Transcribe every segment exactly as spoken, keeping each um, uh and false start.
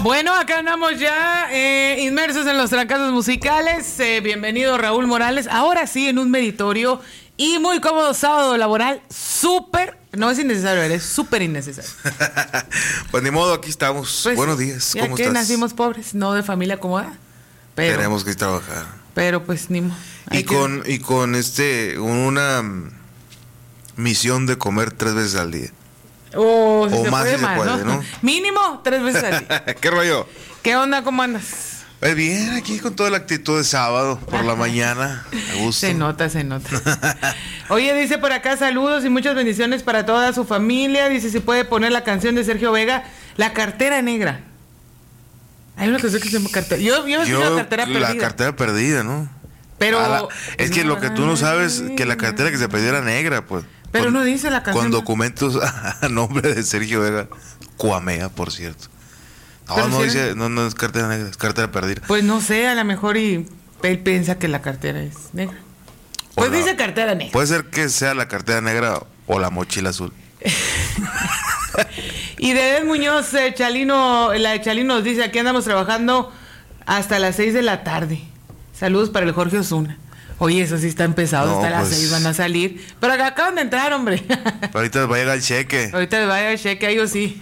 Bueno, acá andamos ya eh, inmersos en los fracasos musicales. Eh, bienvenido Raúl Morales. Ahora sí, en un meritorio y muy cómodo sábado laboral. Súper, no es innecesario, es súper innecesario. Pues ni modo, aquí estamos. Pues, buenos días, ya ¿cómo que estás? nacimos pobres, no de familia acomodada. Pero, Tenemos que trabajar. Pero pues ni modo. Y con, y con este, una mm, misión de comer tres veces al día. Oh, si o se más puede si más, se puede, ¿no? ¿no? Mínimo tres veces al día. ¿Qué rollo? ¿Qué onda? ¿Cómo andas? Pues bien, aquí con toda la actitud de sábado por la mañana. A gusto. Se nota, se nota. Oye, dice por acá saludos y muchas bendiciones para toda su familia. Dice si puede poner la canción de Sergio Vega, La Cartera Negra. Hay una canción que se llama Cartera. Yo, yo, Yo, la cartera la perdida. cartera perdida, ¿no? Pero la, es que lo que tú no sabes, que la cartera que se perdió era negra, pues. Pero con, no dice la canción. Con documentos a nombre de Sergio Vega. Cuamea, por cierto. No, Pero no si dice, era... no, no es cartera negra, es cartera perdida. Pues no sé, a lo mejor y él piensa que la cartera es negra. Pues la, dice cartera negra. Puede ser que sea la cartera negra o la mochila azul. Y de Muñoz, eh, Chalino, la de Chalino nos dice, aquí andamos trabajando hasta las seis de la tarde. Saludos para el Jorge Osuna. Oye, eso sí está empezado, No, hasta pues... las seis van a salir. Pero acá acaban de entrar, hombre. Pero ahorita va a llegar el cheque. Ahorita les va a llegar el cheque, ellos sí.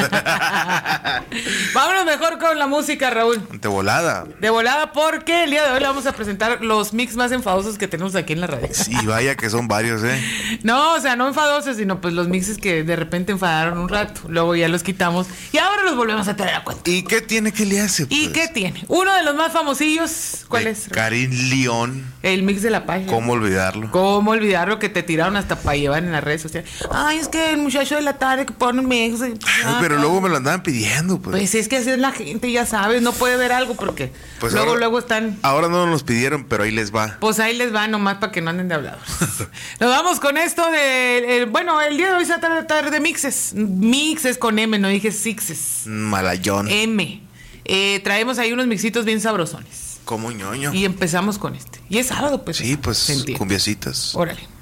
Vámonos mejor con la música, Raúl. De volada. De volada, porque el día de hoy le vamos a presentar los mix más enfadosos que tenemos aquí en la radio. Sí, vaya que son varios, ¿eh? No, o sea, no enfadosos, sino pues los mixes que de repente enfadaron un rato. Luego ya los quitamos y ahora los volvemos a traer a cuenta. ¿Y qué tiene que le hace? Pues? ¿Y qué tiene? Uno de los más famosillos, ¿cuál de es? Karim León. El mix de la página. ¿Cómo olvidarlo? ¿Cómo olvidarlo que te tiraron hasta para llevar en las redes sociales? Ay, es que el muchacho de la tarde que pone un mix. Ay, pero luego me lo andaban pidiendo, pues. Pues es que así es la gente, ya sabes, no puede ver algo porque pues luego, ahora, luego están... Ahora no nos pidieron, pero ahí les va. Pues ahí les va nomás para que no anden de hablados. Nos vamos con esto de... El, bueno, el día de hoy se va a tratar de mixes. Mixes con M, no dije sixes. Malayón. M. Eh, traemos ahí unos mixitos bien sabrosones. Como ñoño. Y empezamos con este. Y es sábado, pues. Sí, pues cumbiecitas. Órale.